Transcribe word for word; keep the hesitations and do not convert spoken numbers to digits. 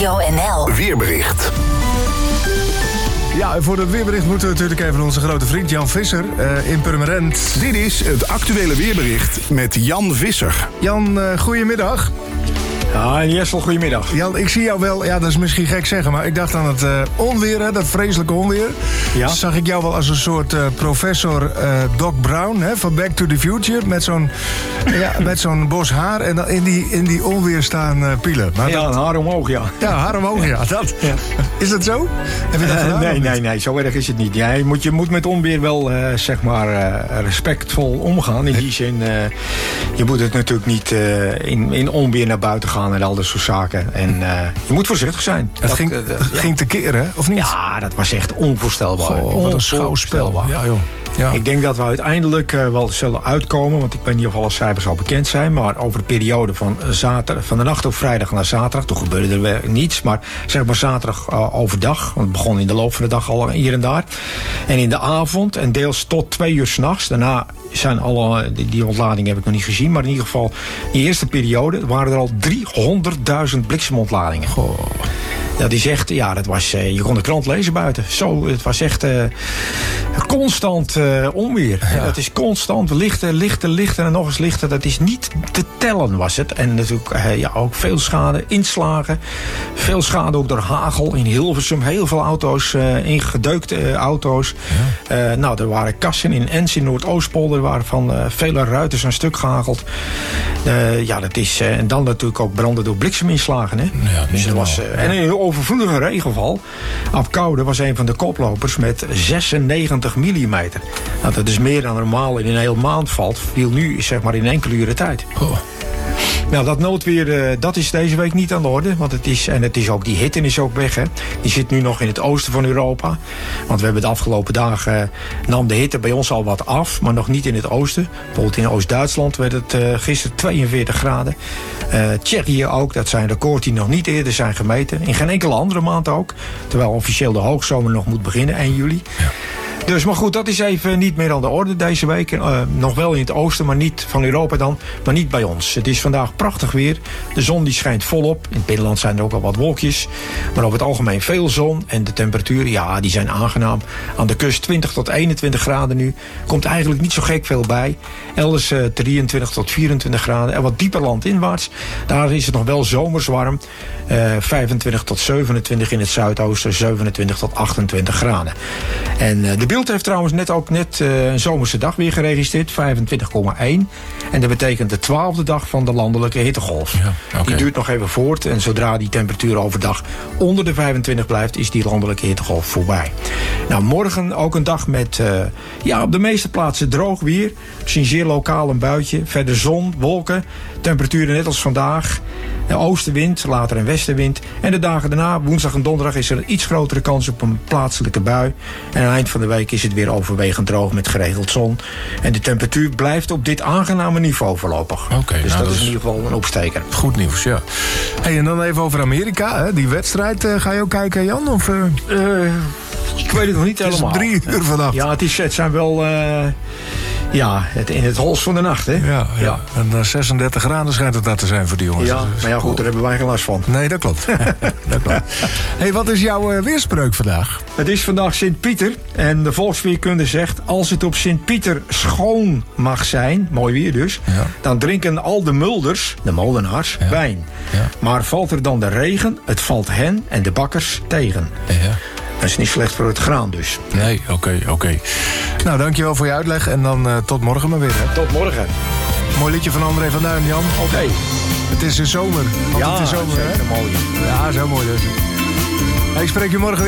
Radio N L. Weerbericht. Ja, en voor het weerbericht moeten we natuurlijk even onze grote vriend Jan Visser uh, in Purmerend. Dit is het actuele weerbericht met Jan Visser. Jan, uh, goedemiddag. Ja, Jessel, goedemiddag. Jan, ik zie jou wel, ja, dat is misschien gek zeggen, maar ik dacht aan het uh, onweer, hè, dat vreselijke onweer. Ja? Zag ik jou wel als een soort uh, professor uh, Doc Brown, hè, van Back to the Future, met zo'n ja, met zo'n bos haar en dan in die, in die onweer staan uh, pielen. Maar ja, dat, een haar omhoog, ja. Ja, haar omhoog, ja. Dat, ja. Is dat zo? Heb je dat uh, gedaan, nee, nee, nee, zo erg is het niet. Ja, je, moet, je moet met onweer wel, uh, zeg maar, uh, respectvol omgaan. In die zin, uh, je moet het natuurlijk niet uh, in, in onweer naar buiten gaan en al dat soort zaken. En uh, je moet voorzichtig zijn. Het ging, uh, het ja. ging tekeer, hè? Of niet? Ja, dat was echt onvoorstelbaar. Goh, wat een schouwspel. Ja, joh. Ja. Ik denk dat we uiteindelijk uh, wel zullen uitkomen, want ik weet niet of alle cijfers al bekend zijn, maar over de periode van, zaterdag, van de nacht op vrijdag naar zaterdag, toen gebeurde er weer niets, maar zeg maar zaterdag uh, overdag, want het begon in de loop van de dag al hier en daar. En in de avond en deels tot twee uur 's nachts, daarna zijn alle, die, die ontladingen heb ik nog niet gezien, maar in ieder geval, in de eerste periode waren er al driehonderdduizend bliksemontladingen. Goh. Dat is echt, ja, dat was, je kon de krant lezen buiten. Zo, het was echt uh, constant uh, onweer. Ja. Dat is constant lichter, lichter, lichter en nog eens lichter. Dat is niet te tellen, was het. En natuurlijk uh, ja, ook veel schade, inslagen. Veel schade ook door hagel in Hilversum. Heel veel auto's, uh, ingedeukte uh, auto's. Ja. Uh, nou, er waren kassen in Ens in Noordoostpolder. Er waren van uh, vele ruiters aan stuk gehageld. Uh, ja, dat is, uh, en dan natuurlijk ook branden door blikseminslagen. Hè? Ja, dus dat was, uh, en een overvloedige regenval. Apkoude was een van de koplopers met zesennegentig millimeter. Nou, dat is meer dan normaal in een hele maand valt. Viel nu zeg maar in enkele uren tijd. Oh. Nou, dat noodweer, uh, dat is deze week niet aan de orde. Want het is, en het is ook, die hitte is ook weg. Hè. Die zit nu nog in het oosten van Europa. Want we hebben de afgelopen dagen, uh, nam de hitte bij ons al wat af. Maar nog niet in het oosten. Bijvoorbeeld in Oost-Duitsland werd het uh, gisteren tweeënveertig graden. Uh, Tsjechië ook, dat zijn records die nog niet eerder zijn gemeten. In geen enkele andere maand ook. Terwijl officieel de hoogzomer nog moet beginnen, eind juli. Ja. Dus, maar goed, dat is even niet meer aan de orde deze week. Uh, nog wel in het oosten, maar niet van Europa dan, maar niet bij ons. Het is vandaag prachtig weer. De zon die schijnt volop. In het binnenland zijn er ook al wat wolkjes. Maar over het algemeen veel zon. En de temperaturen, ja, die zijn aangenaam. Aan de kust twintig tot eenentwintig graden nu. Komt eigenlijk niet zo gek veel bij. Elders uh, drieëntwintig tot vierentwintig graden. En wat dieper landinwaarts, daar is het nog wel zomers warm. Uh, vijfentwintig tot zevenentwintig in het zuidoosten. zevenentwintig tot achtentwintig graden. En uh, de Beeld heeft trouwens net ook net uh, een zomerse dag weer geregistreerd, vijfentwintig komma één. En dat betekent de twaalfde dag van de landelijke hittegolf. Ja, okay. Die duurt nog even voort. En zodra die temperatuur overdag onder de vijfentwintig blijft, is die landelijke hittegolf voorbij. Nou, morgen ook een dag met uh, ja, op de meeste plaatsen droog weer. Misschien zeer lokaal een buitje. Verder zon, wolken. Temperaturen net als vandaag. De oostenwind, later een westenwind. En de dagen daarna, woensdag en donderdag, is er een iets grotere kans op een plaatselijke bui. En aan het eind van de week is het weer overwegend droog met geregeld zon. En de temperatuur blijft op dit aangename niveau voorlopig. Okay, dus nou, dat is in ieder geval een opsteker. Goed nieuws, ja. Hey, en dan even over Amerika. Hè? Die wedstrijd, uh, ga je ook kijken, Jan? Of, uh... Uh, ik weet het nog niet helemaal. Het is drie uur vannacht. Ja, het, is, het zijn wel... Uh, ja, het, in het hols van de nacht, hè? Ja, ja. ja. En uh, zesendertig graden schijnt het daar te zijn voor die jongens. Ja, maar ja, goed, daar hebben wij geen last van. Nee, dat klopt. dat klopt. Hey, wat is jouw uh, weerspreuk vandaag? Het is vandaag Sint-Pieter. En de volksweerkunde zegt, als het op Sint-Pieter schoon mag zijn, mooi weer dus, ja. dan drinken al de mulders, de molenaars, ja. wijn. Ja. Maar valt er dan de regen, het valt hen en de bakkers tegen. Ja. Dat is niet slecht voor het graan dus. Nee, oké, okay, oké. Okay. Nou, dankjewel voor je uitleg en dan uh, tot morgen maar weer. Hè. Tot morgen. Mooi liedje van André van Duin, Jan. Oké. Okay. Het is de zomer. Ja, het is zomer, hè? Mooi. Ja, zo mooi dus. Hey, ik spreek je morgen weer.